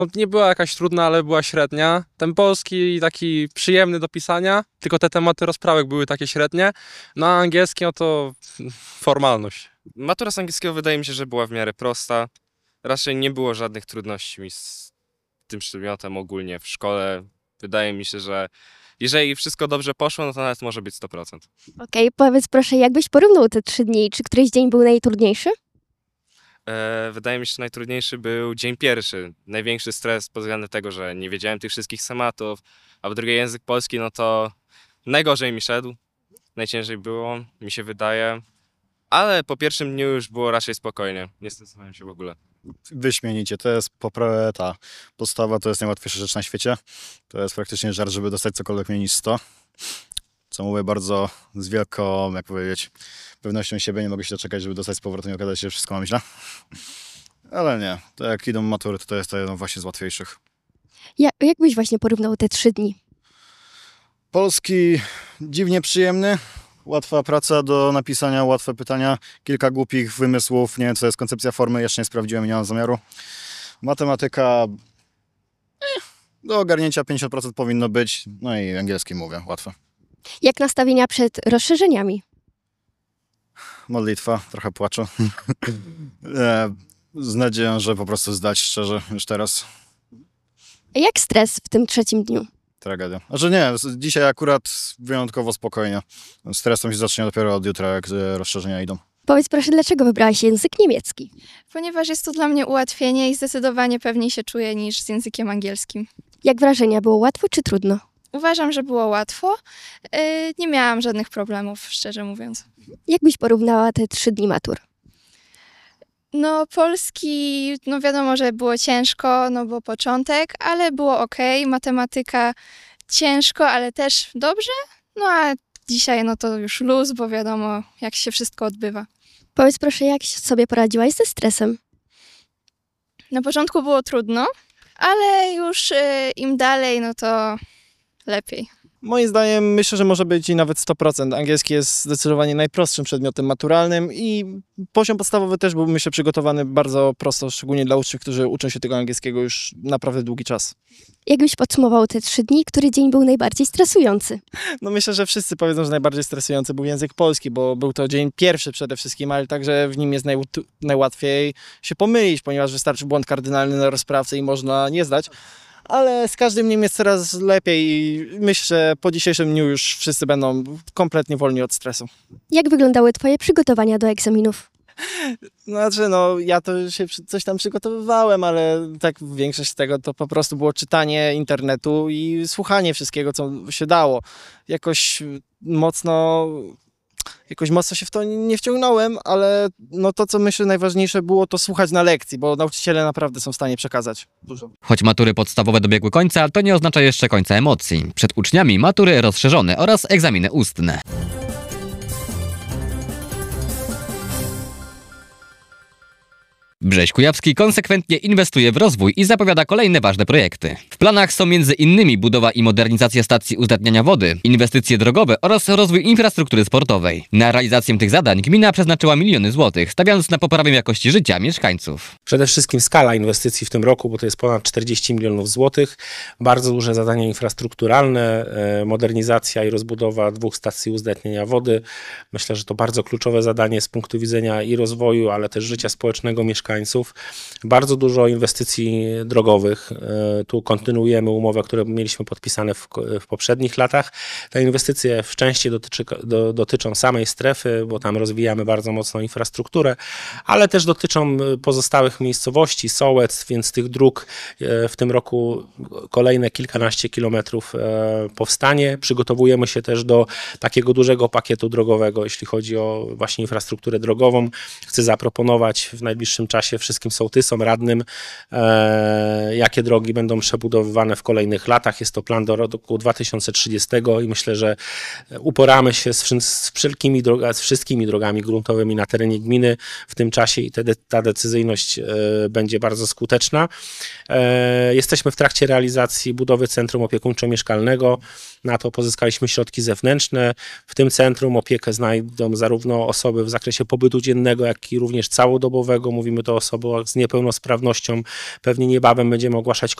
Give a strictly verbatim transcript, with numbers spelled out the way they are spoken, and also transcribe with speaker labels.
Speaker 1: No, nie była jakaś trudna, ale była średnia. Ten polski taki przyjemny do pisania, tylko te tematy rozprawek były takie średnie. No a angielski no to formalność.
Speaker 2: Matura z angielskiego wydaje mi się, że była w miarę prosta. Raczej nie było żadnych trudności mi z tym przedmiotem ogólnie w szkole. Wydaje mi się, że jeżeli wszystko dobrze poszło, no to nawet może być sto procent.
Speaker 3: Okej, powiedz proszę, jakbyś porównał te trzy dni? Czy któryś dzień był najtrudniejszy?
Speaker 2: E, wydaje mi się, że najtrudniejszy był dzień pierwszy. Największy stres pod względem tego, że nie wiedziałem tych wszystkich tematów, a po drugie język polski, no to najgorzej mi szedł. Najciężej było, mi się wydaje. Ale po pierwszym dniu już było raczej spokojnie. Nie stresowałem się w ogóle.
Speaker 4: Wyśmienicie, to jest popra- ta podstawa, to jest najłatwiejsza rzecz na świecie. To jest praktycznie żart, żeby dostać cokolwiek mniej niż sto. Co mówię bardzo z wielką, jak powiedzieć, pewnością siebie, nie mogę się doczekać, żeby dostać z powrotem i okazać się, że wszystko mam źle. Ale nie, to jak idą matury, to, to jest to jedno właśnie z łatwiejszych.
Speaker 3: Ja, jak byś właśnie porównał te trzy dni?
Speaker 4: Polski dziwnie przyjemny, łatwa praca do napisania, łatwe pytania, kilka głupich wymysłów, nie wiem co jest koncepcja formy, jeszcze nie sprawdziłem, nie mam zamiaru. Matematyka eh, do ogarnięcia pięćdziesiąt procent powinno być, no i angielski mówię, łatwe.
Speaker 3: Jak nastawienia przed rozszerzeniami?
Speaker 4: Modlitwa, trochę płaczu. e, z nadzieją, że po prostu zdać szczerze już teraz.
Speaker 3: A jak stres w tym trzecim dniu?
Speaker 4: Tragedia. Znaczy nie, dzisiaj akurat wyjątkowo spokojnie. Stresem się zacznie dopiero od jutra, jak rozszerzenia idą.
Speaker 3: Powiedz proszę, dlaczego wybrałaś język niemiecki?
Speaker 5: Ponieważ jest to dla mnie ułatwienie i zdecydowanie pewniej się czuję niż z językiem angielskim.
Speaker 3: Jak wrażenia? Było łatwo czy trudno?
Speaker 5: Uważam, że było łatwo. Yy, nie miałam żadnych problemów, szczerze mówiąc.
Speaker 3: Jak byś porównała te trzy dni matur?
Speaker 5: No polski, no wiadomo, że było ciężko, no bo początek, ale było okej. Matematyka ciężko, ale też dobrze. No a dzisiaj no to już luz, bo wiadomo jak się wszystko odbywa.
Speaker 3: Powiedz proszę, jak sobie poradziłaś ze stresem?
Speaker 5: Na początku było trudno, ale już yy, im dalej, no to lepiej.
Speaker 6: Moim zdaniem myślę, że może być i nawet sto procent. Angielski jest zdecydowanie najprostszym przedmiotem maturalnym i poziom podstawowy też był, myślę, przygotowany bardzo prosto, szczególnie dla uczniów, którzy uczą się tego angielskiego już naprawdę długi czas.
Speaker 3: Jak byś podsumował te trzy dni? Który dzień był najbardziej stresujący?
Speaker 6: No myślę, że wszyscy powiedzą, że najbardziej stresujący był język polski, bo był to dzień pierwszy przede wszystkim, ale także w nim jest naj, najłatwiej się pomylić, ponieważ wystarczy błąd kardynalny na rozprawce i można nie zdać. Ale z każdym dniem jest coraz lepiej i myślę, że po dzisiejszym dniu już wszyscy będą kompletnie wolni od stresu.
Speaker 3: Jak wyglądały twoje przygotowania do egzaminów?
Speaker 6: Znaczy, no ja to się coś tam przygotowywałem, ale tak większość z tego to po prostu było czytanie internetu i słuchanie wszystkiego, co się dało. Jakoś mocno... Jakoś mocno się w to nie wciągnąłem, ale no to, co myślę najważniejsze było, to słuchać na lekcji, bo nauczyciele naprawdę są w stanie przekazać dużo.
Speaker 7: Choć matury podstawowe dobiegły końca, to nie oznacza jeszcze końca emocji. Przed uczniami matury rozszerzone oraz egzaminy ustne. Brześć Kujawski konsekwentnie inwestuje w rozwój i zapowiada kolejne ważne projekty. W planach są między innymi budowa i modernizacja stacji uzdatniania wody, inwestycje drogowe oraz rozwój infrastruktury sportowej. Na realizację tych zadań gmina przeznaczyła miliony złotych, stawiając na poprawę jakości życia mieszkańców.
Speaker 8: Przede wszystkim skala inwestycji w tym roku, bo to jest ponad czterdzieści milionów złotych. Bardzo duże zadania infrastrukturalne, modernizacja i rozbudowa dwóch stacji uzdatniania wody. Myślę, że to bardzo kluczowe zadanie z punktu widzenia i rozwoju, ale też życia społecznego mieszkańców. Bardzo dużo inwestycji drogowych. Tu kontynuujemy umowę, które mieliśmy podpisane w, w poprzednich latach. Te inwestycje w części dotyczy, do, dotyczą samej strefy, bo tam rozwijamy bardzo mocno infrastrukturę, ale też dotyczą pozostałych miejscowości, sołectw, więc tych dróg w tym roku kolejne kilkanaście kilometrów powstanie. Przygotowujemy się też do takiego dużego pakietu drogowego, jeśli chodzi o właśnie infrastrukturę drogową. Chcę zaproponować w najbliższym czasie wszystkim sołtysom, radnym, e, jakie drogi będą przebudowywane w kolejnych latach. Jest to plan do roku dwa tysiące trzydziestego i myślę, że uporamy się z, z, wszelkimi droga, z wszystkimi drogami gruntowymi na terenie gminy w tym czasie i te, ta decyzyjność e, będzie bardzo skuteczna. E, jesteśmy w trakcie realizacji budowy centrum opiekuńczo-mieszkalnego. Na to pozyskaliśmy środki zewnętrzne. W tym centrum opiekę znajdą zarówno osoby w zakresie pobytu dziennego, jak i również całodobowego. Mówimy to o osobach z niepełnosprawnością. Pewnie niebawem będziemy ogłaszać